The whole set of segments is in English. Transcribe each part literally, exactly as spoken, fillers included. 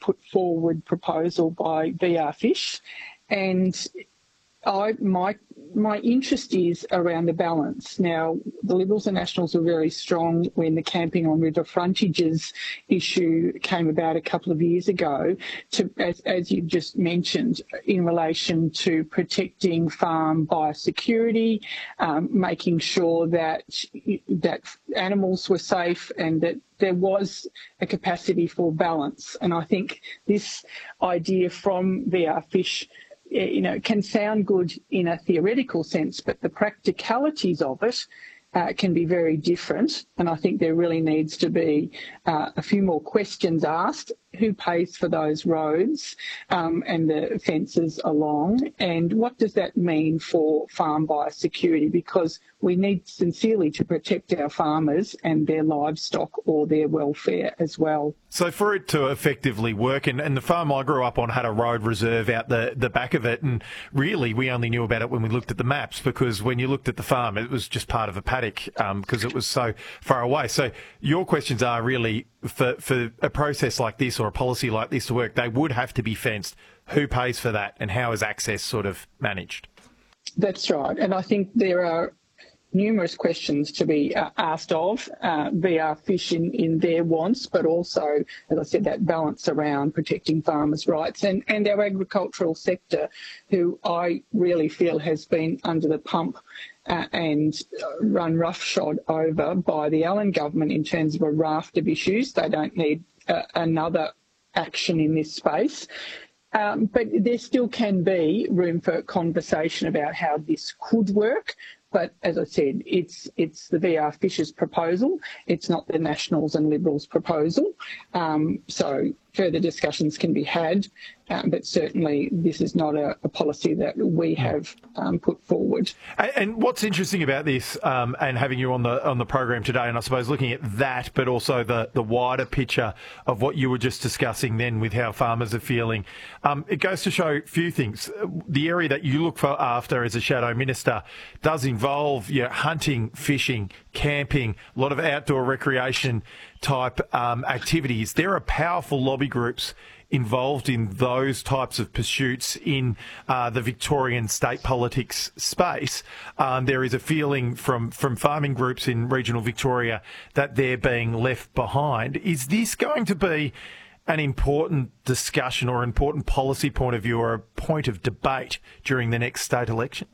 put forward proposal by V R Fish, and I my my interest is around the balance. Now, the Liberals and Nationals were very strong when the camping on river frontages issue came about a couple of years ago, to, as, as you just mentioned, in relation to protecting farm biosecurity, um, making sure that that animals were safe and that there was a capacity for balance. And I think this idea from V R Fish, you know, can sound good in a theoretical sense, but the practicalities of it uh, can be very different. And I think there really needs to be uh, a few more questions asked. Who pays for those roads um, and the fences along? And what does that mean for farm biosecurity? Because we need sincerely to protect our farmers and their livestock or their welfare as well. So for it to effectively work, and, and the farm I grew up on had a road reserve out the, the back of it, and really we only knew about it when we looked at the maps, because when you looked at the farm, it was just part of a paddock because um, it was so far away. So your questions are really, for, for a process like this or a policy like this to work, they would have to be fenced. Who pays for that, and how is access sort of managed? That's right. And I think there are numerous questions to be uh, asked of uh, V R Fish in, in their wants, but also, as I said, that balance around protecting farmers' rights and, and our agricultural sector, who I really feel has been under the pump uh, and run roughshod over by the Allen government in terms of a raft of issues. They don't need uh, another action in this space. Um, but there still can be room for conversation about how this could work. But as I said, it's it's the V R Fish's proposal. It's not the Nationals and Liberals' proposal. Um, so further discussions can be had, um, but certainly this is not a, a policy that we have um, put forward. And, and what's interesting about this, um, and having you on the on the program today, and I suppose looking at that, but also the the wider picture of what you were just discussing then with how farmers are feeling, um, it goes to show a few things. The area that you look for after as a shadow minister does involve, you know, hunting, fishing, camping, a lot of outdoor recreation type um, activities. There are powerful lobby groups involved in those types of pursuits in uh, the Victorian state politics space. Um, there is a feeling from, from farming groups in regional Victoria that they're being left behind. Is this going to be an important discussion or important policy point of view or a point of debate during the next state election?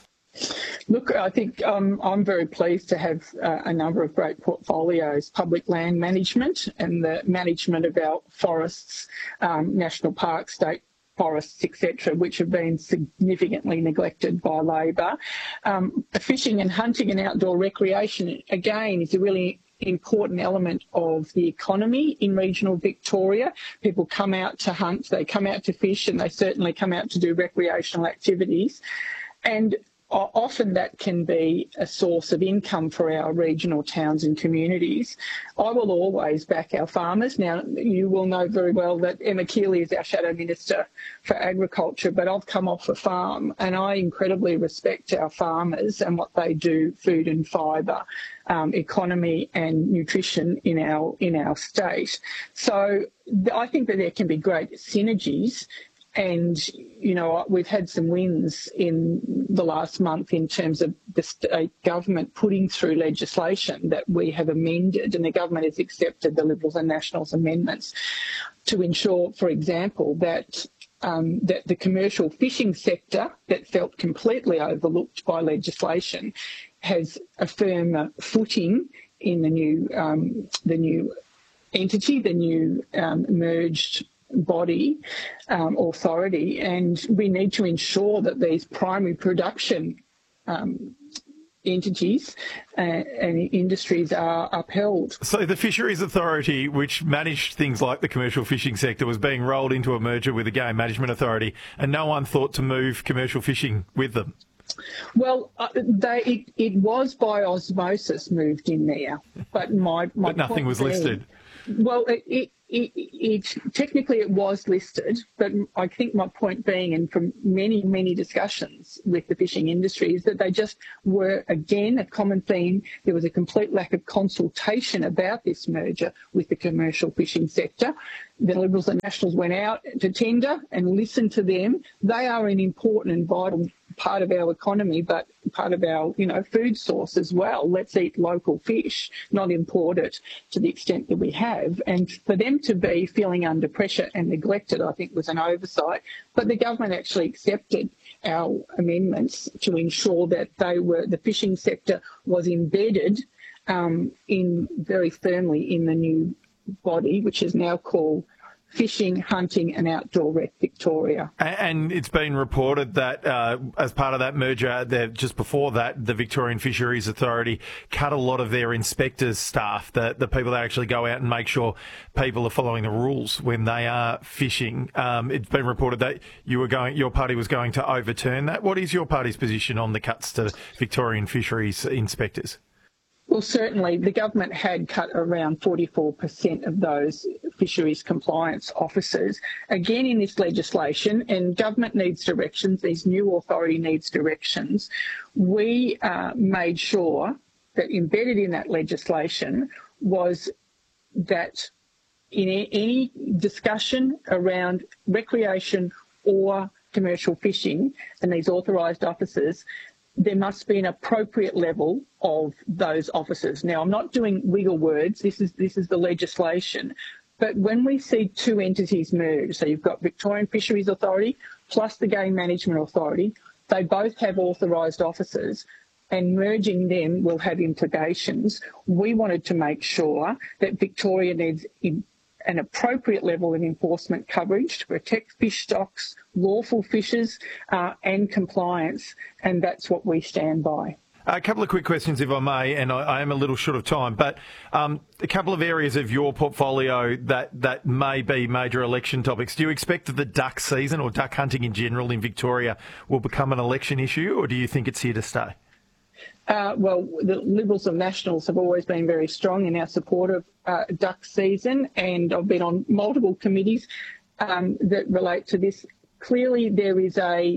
Look, I think um, I'm very pleased to have uh, a number of great portfolios: public land management and the management of our forests, um, national parks, state forests, et cetera, which have been significantly neglected by Labor. Um, fishing and hunting and outdoor recreation, again, is a really important element of the economy in regional Victoria. People come out to hunt, they come out to fish, and they certainly come out to do recreational activities. And often that can be a source of income for our regional towns and communities. I will always back our farmers. Now, you will know very well that Emma Keeley is our Shadow Minister for Agriculture, but I've come off a farm and I incredibly respect our farmers and what they do, food and fibre, um, economy and nutrition in our, in our state. So I think that there can be great synergies. And, you know, we've had some wins in the last month in terms of the state government putting through legislation that we have amended, and the government has accepted the Liberals and Nationals amendments to ensure, for example, that um, that the commercial fishing sector that felt completely overlooked by legislation has a firm footing in the new um, the new entity, the new um, merged body um, authority, and we need to ensure that these primary production um, entities uh, and industries are upheld. So the Fisheries Authority, which managed things like the commercial fishing sector, was being rolled into a merger with the Game Management Authority, and no one thought to move commercial fishing with them. Well, uh, they, it, it was by osmosis moved in there, but my, my but nothing was being, listed. Well, it, it It, it technically it was listed, but I think my point being, and from many, many discussions with the fishing industry, is that they just were, again, a common theme. There was a complete lack of consultation about this merger with the commercial fishing sector. The Liberals and Nationals went out to tender and listened to them. They are an important and vital part of our economy, but part of our, you know, food source as well. Let's eat local fish, not import it to the extent that we have. And for them to be feeling under pressure and neglected, I think was an oversight. But the government actually accepted our amendments to ensure that they were, the fishing sector was embedded um, in very firmly in the new body, which is now called Fishing, Hunting and Outdoor Rec Victoria. And it's been reported that uh, as part of that merger, just before that, the Victorian Fisheries Authority cut a lot of their inspectors' staff, the, the people that actually go out and make sure people are following the rules when they are fishing. Um, it's been reported that you were going, your party was going to overturn that. What is your party's position on the cuts to Victorian fisheries inspectors? Well, certainly the government had cut around forty-four percent of those fisheries compliance officers. Again, in this legislation, and government needs directions, these new authority needs directions, we uh, made sure that embedded in that legislation was that in any discussion around recreation or commercial fishing and these authorised officers, there must be an appropriate level of those officers. Now, I'm not doing wiggle words. This is this is the legislation. But when we see two entities merge, so you've got Victorian Fisheries Authority plus the Game Management Authority, they both have authorised officers, and merging them will have implications. We wanted to make sure that Victoria needs in an appropriate level of enforcement coverage to protect fish stocks, lawful fishers uh, and compliance, and that's what we stand by. A couple of quick questions, if I may, and I, I am a little short of time, but um, a couple of areas of your portfolio that, that may be major election topics. Do you expect that the duck season or duck hunting in general in Victoria will become an election issue, or do you think it's here to stay? Uh, well, the Liberals and Nationals have always been very strong in our support of uh, duck season, and I've been on multiple committees um, that relate to this. Clearly, there is a,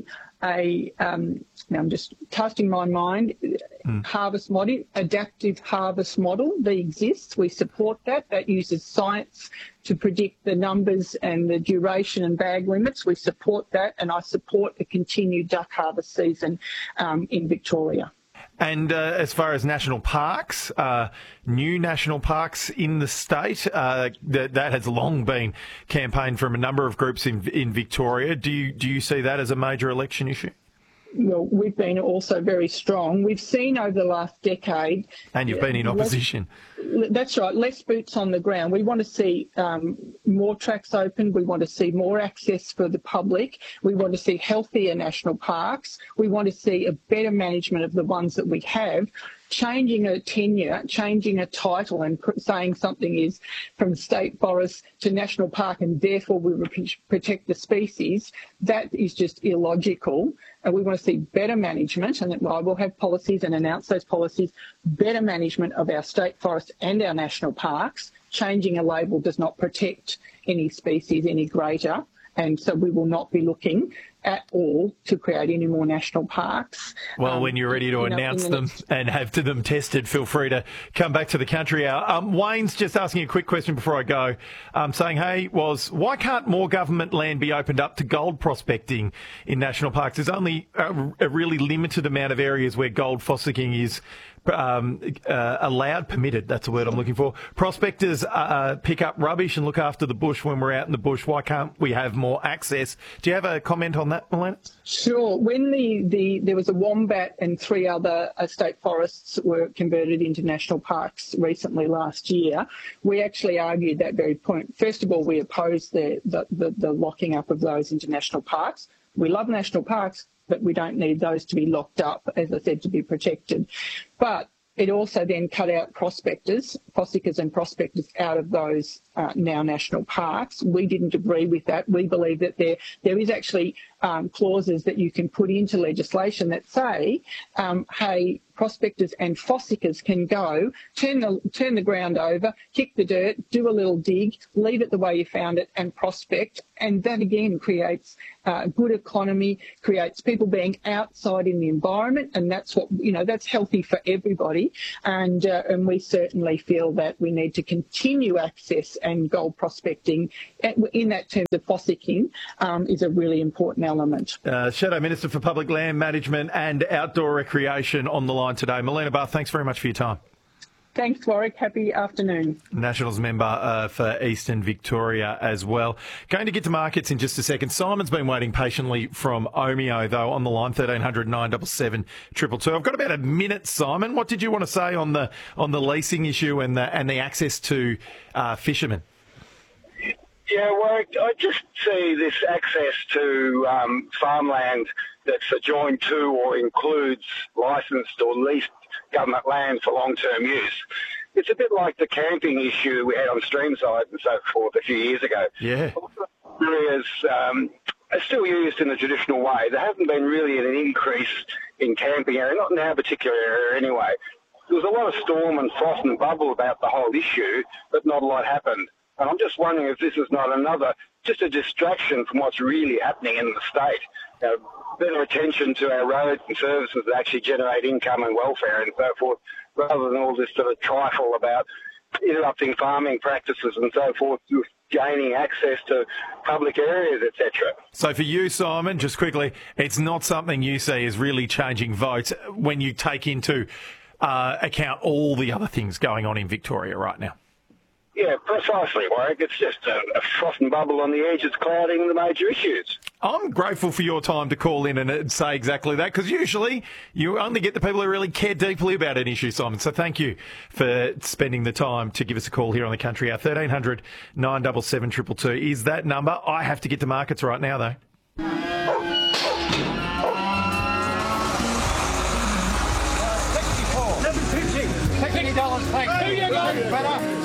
a um, now I'm just casting my mind, mm. harvest model, adaptive harvest model that exists. We support that. That uses science to predict the numbers and the duration and bag limits. We support that, and I support a continued duck harvest season um, in Victoria. And uh, as far as national parks, uh, new national parks in the state, uh, that, that has long been campaigned from a number of groups in in Victoria. Do you do you see that as a major election issue? Well, we've been also very strong. We've seen over the last decade... And you've been in opposition. Less, that's right, less boots on the ground. We want to see um, more tracks open. We want to see more access for the public. We want to see healthier national parks. We want to see a better management of the ones that we have. Changing a tenure, changing a title and saying something is from state forest to national park and therefore we will protect the species, that is just illogical. And we want to see better management, and I will have policies and announce those policies, better management of our state forests and our national parks. Changing a label does not protect any species any greater. And so we will not be looking at all to create any more national parks. Well, um, when you're ready to announce the them next... and have to them tested, feel free to come back to the Country Hour. Um, Wayne's just asking a quick question before I go, um, saying, hey, was why can't more government land be opened up to gold prospecting in national parks? There's only a, a really limited amount of areas where gold fossicking is Um, uh, allowed, permitted, that's the word I'm looking for. Prospectors uh, pick up rubbish and look after the bush when we're out in the bush. Why can't we have more access? Do you have a comment on that, Milena? Sure. When the, the there was a wombat and three other uh, state forests were converted into national parks recently last year, we actually argued that very point. First of all, we opposed the, the, the, the locking up of those into national parks. We love national parks, but we don't need those to be locked up, as I said, to be protected. But it also then cut out prospectors, fossickers and prospectors out of those uh, now national parks. We didn't agree with that. We believe that there there is actually um, clauses that you can put into legislation that say, um, hey, prospectors and fossickers can go, turn the turn the ground over, kick the dirt, do a little dig, leave it the way you found it, and prospect. And that again creates uh, a good economy, creates people being outside in the environment, and that's what you know. That's healthy for everybody. And uh, and we certainly feel that we need to continue access and gold prospecting. In that terms of fossicking um, is a really important element. Uh, Shadow Minister for Public Land Management and Outdoor Recreation on the line today. Melina Barth, thanks very much for your time. Thanks, Warwick. Happy afternoon. Nationals member uh, for Eastern Victoria as well. Going to get to markets in just a second. Simon's been waiting patiently from Omeo, though, on the line, thirteen hundred nine seven seven two two two. I've got about a minute, Simon. What did you want to say on the on the leasing issue and the, and the access to uh, fishermen? Yeah, Warwick, I just see this access to um, farmland that's adjoined to or includes licensed or leased government land for long-term use. It's a bit like the camping issue we had on Streamside and so forth a few years ago. Yeah. Areas um, are still used in the traditional way. There hasn't been really an increase in camping area, not in our particular area anyway. There was a lot of storm and frost and bubble about the whole issue, but not a lot happened. And I'm just wondering if this is not another, just a distraction from what's really happening in the state. You know, better attention to our roads and services that actually generate income and welfare and so forth, rather than all this sort of trifle about interrupting farming practices and so forth, gaining access to public areas, et cetera. So for you, Simon, just quickly, it's not something you see as really changing votes when you take into uh, account all the other things going on in Victoria right now? Yeah, precisely, Warwick. It's just a, a frost and bubble on the edge that's clouding the major issues. I'm grateful for your time to call in and say exactly that, because usually you only get the people who really care deeply about an issue, Simon. So thank you for spending the time to give us a call here on the Country Hour. thirteen hundred nine seven seven two two two is that number. I have to get to markets right now, though. seven fifty. sixty dollars, thanks. Do you go better?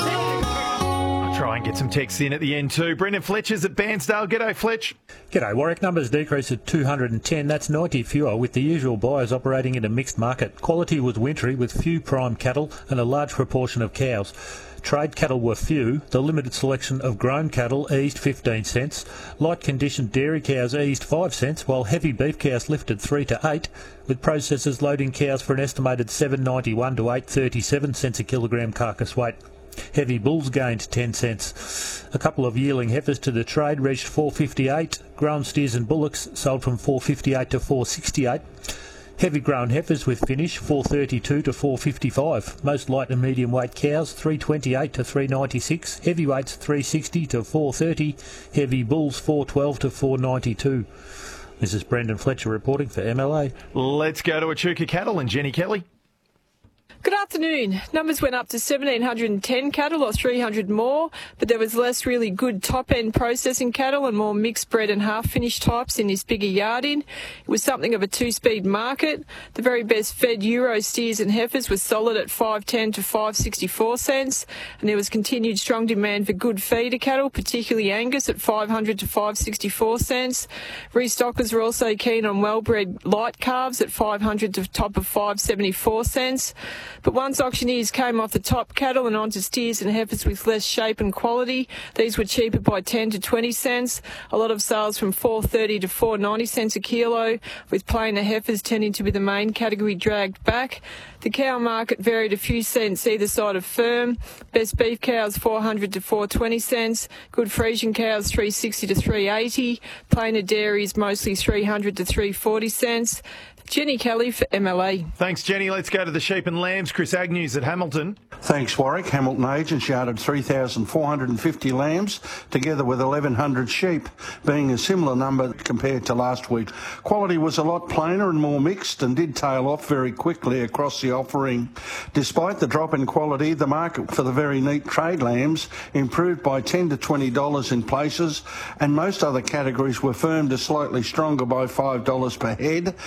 Try and get some texts in at the end too. Brendan Fletcher's at Bairnsdale. G'day, Fletch. G'day, Warwick. Numbers decreased at two hundred ten. That's ninety fewer, with the usual buyers operating in a mixed market. Quality was wintry, with few prime cattle and a large proportion of cows. Trade cattle were few. The limited selection of grown cattle eased fifteen cents. Light conditioned dairy cows eased five cents, while heavy beef cows lifted three to eight, with processors loading cows for an estimated seven ninety-one to eight thirty-seven cents a kilogram carcass weight. Heavy bulls gained ten cents. A couple of yearling heifers to the trade reached four fifty-eight. Grown steers and bullocks sold from four fifty-eight to four sixty-eight. Heavy grown heifers with finish four thirty-two to four fifty-five. Most light and medium weight cows three twenty-eight to three ninety-six. Heavyweights three sixty to four thirty. Heavy bulls four twelve to four ninety-two. This is Brendan Fletcher reporting for M L A. Let's go to Echuca Cattle and Jenny Kelly. Good afternoon. Numbers went up to one thousand seven hundred ten cattle, or three hundred more, but there was less really good top-end processing cattle and more mixed bred and half-finished types in this bigger yard in. It was something of a two-speed market. The very best fed Euro steers and heifers was solid at five ten to five sixty-four cents, and there was continued strong demand for good feeder cattle, particularly Angus at five hundred to five sixty-four cents. Restockers were also keen on well-bred light calves at five hundred to top of five seventy-four cents. But once auctioneers came off the top cattle and onto steers and heifers with less shape and quality, these were cheaper by ten to twenty cents. A lot of sales from four thirty to four ninety cents a kilo, with plainer heifers tending to be the main category dragged back. The cow market varied a few cents either side of firm. Best beef cows four hundred to four twenty cents. Good Friesian cows three sixty to three eighty. Plainer dairies mostly three hundred to three forty cents. Jenny Kelly for M L A. Thanks, Jenny. Let's go to the sheep and lambs. Chris Agnews at Hamilton. Thanks, Warwick. Hamilton agents yarded three thousand four hundred fifty lambs, together with eleven hundred sheep, being a similar number compared to last week. Quality was a lot plainer and more mixed and did tail off very quickly across the offering. Despite the drop in quality, the market for the very neat trade lambs improved by ten to twenty dollars in places, and most other categories were firm to slightly stronger by five dollars per head, and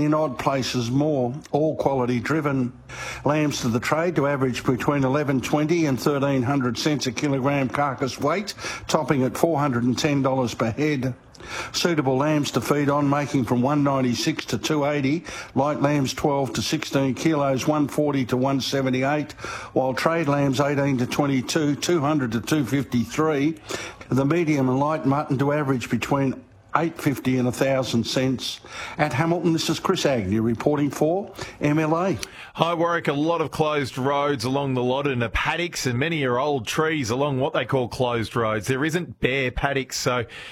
in odd places more, all quality driven. Lambs to the trade to average between eleven twenty and thirteen hundred cents a kilogram carcass weight, topping at four hundred ten dollars per head. Suitable lambs to feed on making from one ninety-six to two eighty, light lambs twelve to sixteen kilos, one forty to one seventy-eight, while trade lambs eighteen to twenty-two, two hundred to two fifty-three. The medium and light mutton to average between eight fifty and one thousand cents. At Hamilton, this is Chris Agnew reporting for M L A. Hi Warwick, a lot of closed roads along the Loddon paddocks and many are old trees along what they call closed roads. There isn't bare paddocks, so